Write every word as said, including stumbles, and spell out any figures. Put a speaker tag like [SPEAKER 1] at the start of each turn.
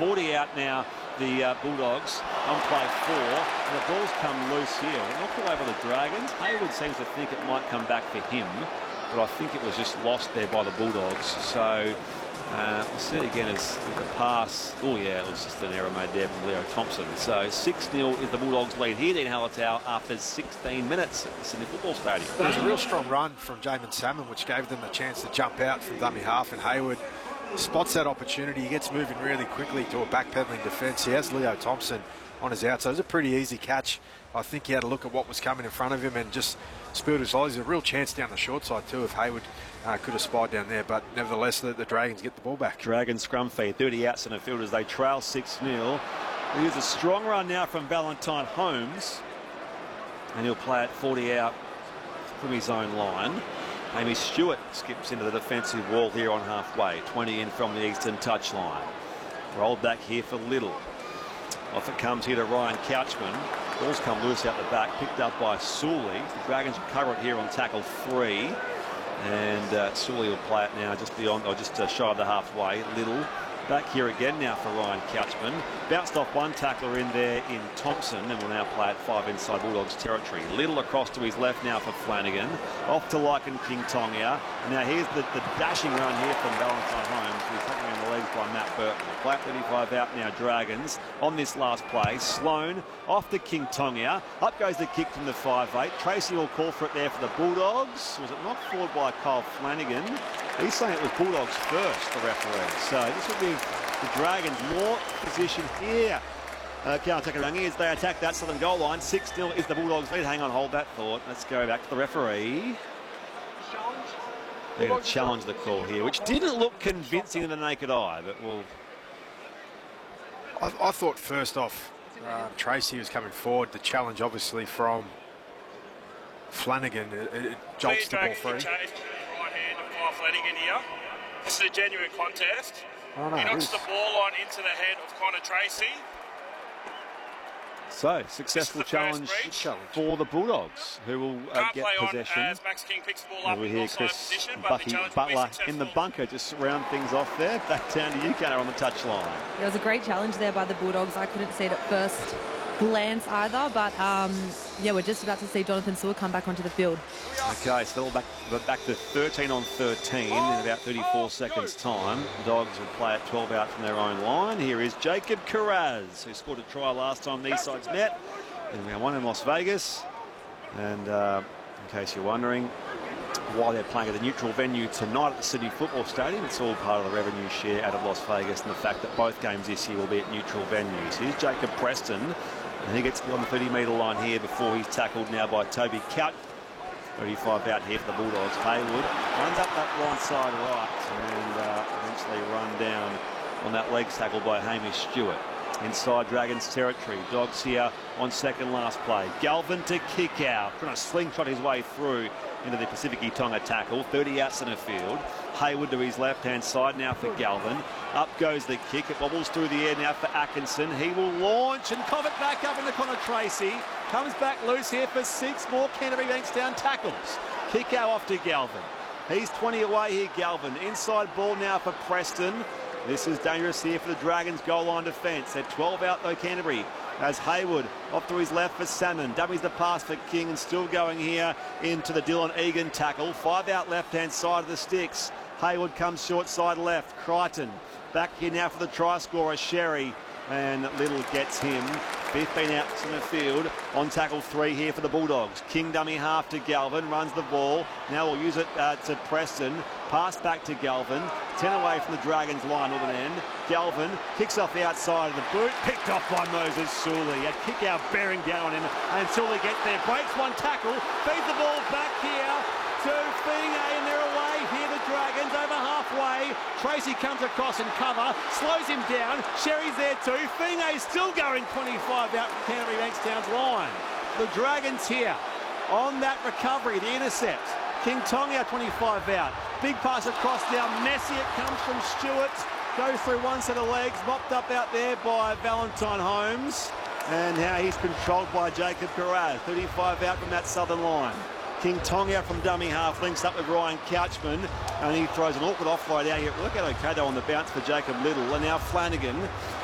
[SPEAKER 1] forty out now, the uh, Bulldogs on play four. And the ball's come loose here. It knocked away by the Dragons. Hayward seems to think it might come back for him, but I think it was just lost there by the Bulldogs. So uh, we'll see again as the pass. Oh yeah, it was just an error made there from Leo Thompson. So six nil is the Bulldogs lead here, Dean Hallertau, after sixteen minutes at the Sydney Football Stadium.
[SPEAKER 2] It was a real strong run from Jamin Salmon, which gave them a chance to jump out from dummy half, and Hayward spots that opportunity. He gets moving really quickly to a backpedaling defence. He has Leo Thompson on his outside. It was a pretty easy catch. I think he had a look at what was coming in front of him and just spilled his eyes. There's a real chance down the short side too if Hayward uh, could have spied down there, but nevertheless the, the Dragons get the ball back.
[SPEAKER 1] Dragons scrum feed, thirty out centre field as they trail six nil. Here's a strong run now from Valentine Holmes, and he'll play it forty out from his own line. Amy Stewart skips into the defensive wall here on halfway. twenty in from the eastern touchline. Rolled back here for Little. Off it comes here to Ryan Couchman. Ball's come loose out the back, picked up by Sully. The Dragons will cover it here on tackle three. And uh, Sully will play it now just beyond, or just uh, shy of the halfway. Little back here again now for Ryan Couchman. Bounced off one tackler in there in Thompson, and will now play at five inside Bulldogs territory. Little across to his left now for Flanagan. Off to Lycan King Tonga. Now here's the, the dashing run here from Valentine Holmes, who's taken in the legs by Matt Burton. Flat thirty-five out now, Dragons on this last play. Sloan off to King Tonga. Up goes the kick from the five eight. Tracy will call for it there for the Bulldogs. Was it knocked forward by Kyle Flanagan? He's saying it was Bulldogs first, the referee. So this will be the Dragons more position here. Uh, Kaunta-Karangi as they attack that southern goal line. six nil is the Bulldogs lead. Hang on, hold that thought. Let's go back to the referee. They're going to challenge the call here, which didn't look convincing to the naked eye, but we'll...
[SPEAKER 2] I, I thought first off, uh, Tracy was coming forward. The challenge obviously from Flanagan. It, it jolts the ball free.
[SPEAKER 3] Right hand of Kyle Flanagan here. This is a genuine contest.
[SPEAKER 2] Oh, no,
[SPEAKER 3] he knocks the ball on into the head of Connor Tracy.
[SPEAKER 1] So, successful challenge for the Bulldogs, who will uh, get possession.
[SPEAKER 3] As Max King picks the ball up
[SPEAKER 1] we
[SPEAKER 3] in
[SPEAKER 1] hear
[SPEAKER 3] offside
[SPEAKER 1] Chris
[SPEAKER 3] position,
[SPEAKER 1] Bucky Butler in the bunker just to round things off there. Back down to you, Gunnar, on the touchline.
[SPEAKER 4] There was a great challenge there by the Bulldogs. I couldn't see it at first glance either, but um, yeah, we're just about to see Jonathan Sewell come back onto the field.
[SPEAKER 1] Okay, so they're all back, back to thirteen on thirteen in about thirty-four seconds time. Dogs will play at twelve out from their own line. Here is Jacob Carraz, who scored a try last time these sides met. And we won in Las Vegas. And uh, in case you're wondering why they're playing at the neutral venue tonight at the Sydney Football Stadium, it's all part of the revenue share out of Las Vegas and the fact that both games this year will be at neutral venues. Here's Jacob Preston, and he gets beyond the thirty metre line here before he's tackled now by Toby Couch. thirty-five out here for the Bulldogs. Hayward runs up that line side right and uh, eventually run down on that legs tackle by Hamish Stewart. Inside Dragons territory. Dogs here on second last play. Galvin to kick out. Trying to slingshot his way through into the Pacific Tonga tackle. thirty out centre field. Hayward to his left-hand side now for Galvin. Up goes the kick. It wobbles through the air now for Atkinson. He will launch and cough it back up into Connor Tracy. Comes back loose here for six more Canterbury Bankstown tackles. Kick out off to Galvin. He's twenty away here, Galvin. Inside ball now for Preston. This is dangerous here for the Dragons' goal line defence. They're twelve out though, Canterbury. As Hayward off to his left for Salmon. Dummies the pass for King and still going here into the Dylan Egan tackle. Five out left-hand side of the sticks. Hayward comes short side left. Crichton back here now for the try scorer, Sherry. And Little gets him. fifteen out in the field on tackle three here for the Bulldogs. King dummy half to Galvin, runs the ball. Now we'll use it uh, to Preston. Pass back to Galvin. ten away from the Dragons line, northern end. Galvin kicks off the outside of the boot. Picked off by Moses Sully. A kick out bearing down on him until he gets there. Breaks one tackle. Feeds the ball back here to Finga, and they're away here, the Dragons over halfway. Tracy comes across and cover, slows him down. Sherry's there too. Finga is still going twenty-five out from Canterbury Bankstown's line. The Dragons here on that recovery, the intercept. King Tonga twenty-five out. Big pass across now. Messy, it comes from Stewart. Goes through one set of legs, mopped up out there by Valentine Holmes. And now he's controlled by Jacob Carraz. thirty-five out from that southern line. King Tonga from dummy half links up with Ryan Couchman, and he throws an awkward offload out here. Work out okay though on the bounce for Jacob Little. And now Flanagan